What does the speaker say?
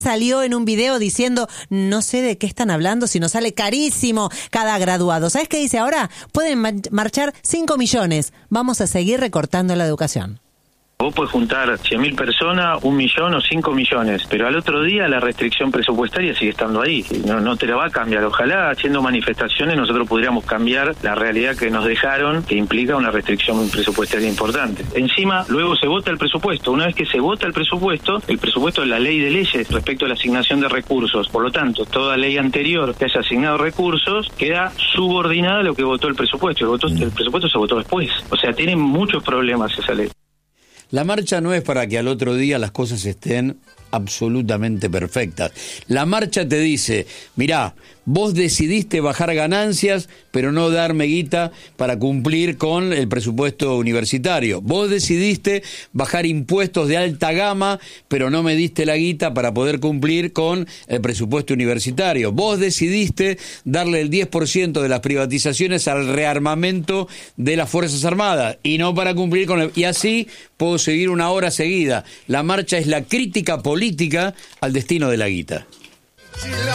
Salió en un video diciendo, no sé de qué están hablando, si nos sale carísimo cada graduado. ¿Sabes qué dice ahora? Pueden marchar 5 millones. Vamos a seguir recortando la educación. Vos podés juntar 100.000 personas, 1 millón o 5 millones, pero al otro día la restricción presupuestaria sigue estando ahí. No te la va a cambiar. Ojalá haciendo manifestaciones nosotros pudiéramos cambiar la realidad que nos dejaron, que implica una restricción presupuestaria importante. Encima, luego se vota el presupuesto. Una vez que se vota el presupuesto es la ley de leyes respecto a la asignación de recursos. Por lo tanto, toda ley anterior que haya asignado recursos queda subordinada a lo que votó el presupuesto. El presupuesto se votó después. O sea, tiene muchos problemas esa ley. La marcha no es para que al otro día las cosas estén absolutamente perfectas. La marcha te dice, mirá, vos decidiste bajar ganancias, pero no darme guita para cumplir con el presupuesto universitario. Vos decidiste bajar impuestos de alta gama, pero no me diste la guita para poder cumplir con el presupuesto universitario. Vos decidiste darle el 10% de las privatizaciones al rearmamento de las Fuerzas Armadas, y no para cumplir con el... Y así puedo seguir una hora seguida. La marcha es la crítica política al destino de la guita.